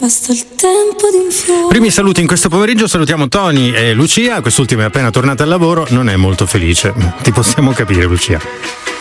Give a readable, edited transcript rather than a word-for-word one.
basta il tempo di un fiore. Primi saluti in questo pomeriggio, salutiamo Tony e Lucia. Quest'ultima è appena tornata al lavoro, non è molto felice. Ti possiamo capire, Lucia.